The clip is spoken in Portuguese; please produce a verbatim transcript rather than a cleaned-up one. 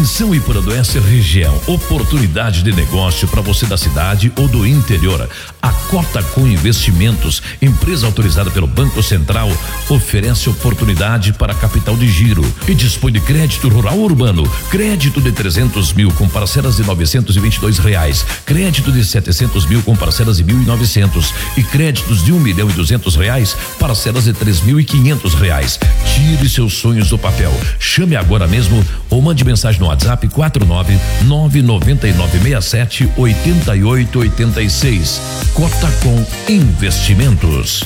Atenção, Ipurandoense região, oportunidade de negócio para você da cidade ou do interior. A Cotacom Investimentos, empresa autorizada pelo Banco Central, oferece oportunidade para capital de giro e dispõe de crédito rural urbano, crédito de trezentos mil com parcelas de novecentos e vinte e dois reais, crédito de setecentos mil com parcelas de mil e novecentos e créditos de um milhão e duzentos reais, parcelas de três mil e quinhentos reais. Tire seus sonhos do papel. Chame agora mesmo ou mande mensagem no WhatsApp quatro nove nove nove nove seis sete oito oito oito seis. Cotacom Investimentos.